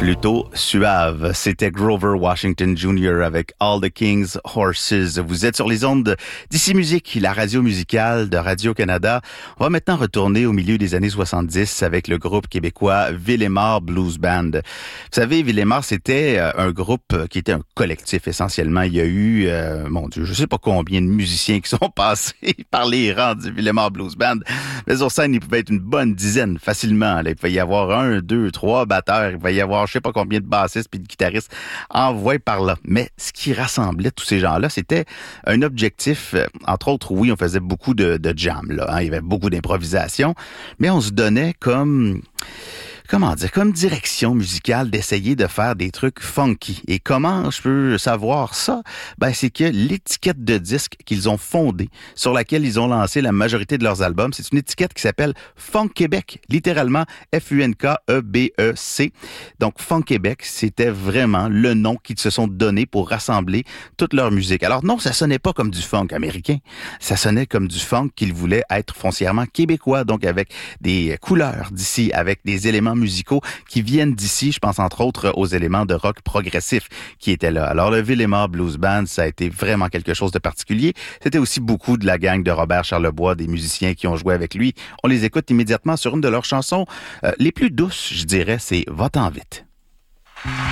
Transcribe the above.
plutôt suave. C'était Grover Washington Jr. avec All the King's Horses. Vous êtes sur les ondes d'Ici Musique, la radio musicale de Radio-Canada. On va maintenant retourner au milieu des années 70 avec le groupe québécois Villemar Blues Band. Vous savez, Villemar, c'était un groupe qui était un collectif essentiellement. Il y a eu, mon Dieu, je sais pas combien de musiciens qui sont passés par les rangs du Villemar Blues Band. Mais sur scène, il pouvait être une bonne dizaine facilement. Là, il pouvait y avoir 1, 2, 3 batteurs. Il pouvait y avoir je sais pas combien de bassistes puis de guitaristes envoyés par là. Mais ce qui rassemblait tous ces gens-là, c'était un objectif. Entre autres, oui, on faisait beaucoup de jam, là. Hein, il y avait beaucoup d'improvisation. Mais on se donnait comme direction musicale d'essayer de faire des trucs funky. Et comment je peux savoir ça? C'est que l'étiquette de disque qu'ils ont fondée, sur laquelle ils ont lancé la majorité de leurs albums, c'est une étiquette qui s'appelle Funk Québec, littéralement F-U-N-K-E-B-E-C. Donc, Funk Québec, c'était vraiment le nom qu'ils se sont donné pour rassembler toute leur musique. Alors non, ça sonnait pas comme du funk américain. Ça sonnait comme du funk qu'ils voulaient être foncièrement québécois, donc avec des couleurs d'ici, avec des éléments musicaux qui viennent d'ici. Je pense entre autres aux éléments de rock progressif qui étaient là. Alors le Villemar Blues Band, ça a été vraiment quelque chose de particulier. C'était aussi beaucoup de la gang de Robert Charlebois, des musiciens qui ont joué avec lui. On les écoute immédiatement sur une de leurs chansons les plus douces, je dirais, c'est Va-t'en vite.